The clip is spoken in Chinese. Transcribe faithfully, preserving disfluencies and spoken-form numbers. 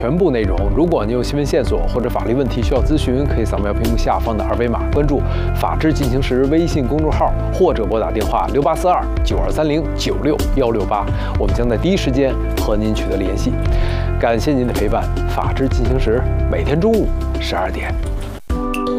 全部内容。如果您有新闻线索或者法律问题需要咨询，可以扫描屏幕下方的二维码，关注“法治进行时”微信公众号，或者拨打电话六八四二九二三零九六幺六八，我们将在第一时间和您取得联系。感谢您的陪伴，法治进行时每天中午十二点